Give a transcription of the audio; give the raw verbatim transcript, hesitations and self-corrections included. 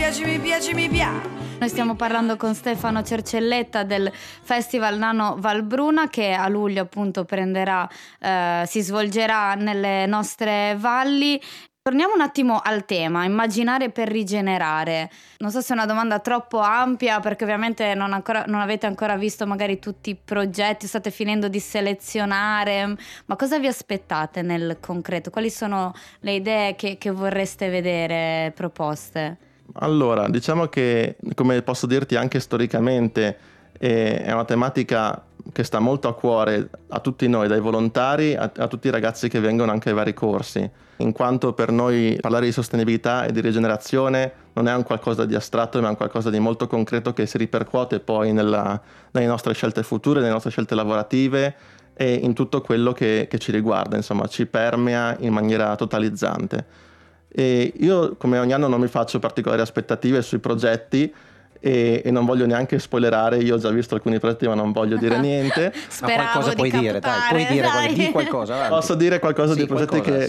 piace, mi piace, mi piace. Noi stiamo parlando con Stefano Cercelletta del Festival Nano Valbruna, che a luglio appunto prenderà, eh, si svolgerà nelle nostre valli. Torniamo un attimo al tema, immaginare per rigenerare. Non so se è una domanda troppo ampia, perché ovviamente non, ancora, non avete ancora visto magari tutti i progetti, state finendo di selezionare, ma cosa vi aspettate nel concreto? Quali sono le idee che, che vorreste vedere proposte? Allora, diciamo che, come posso dirti anche storicamente, eh, è una tematica che sta molto a cuore a tutti noi, dai volontari a, a tutti i ragazzi che vengono anche ai vari corsi, in quanto per noi parlare di sostenibilità e di rigenerazione non è un qualcosa di astratto, ma è un qualcosa di molto concreto che si ripercuote poi nella, nelle nostre scelte future, nelle nostre scelte lavorative e in tutto quello che, che ci riguarda, insomma, ci permea in maniera totalizzante. E io, come ogni anno, non mi faccio particolari aspettative sui progetti e, e non voglio neanche spoilerare. Io ho già visto alcuni progetti, ma non voglio dire niente. Speravo ma qualcosa di puoi captare, dire, dai, puoi dire, dai. di qualcosa. Avanti. Posso dire qualcosa Sì, di progetti qualcosa, che,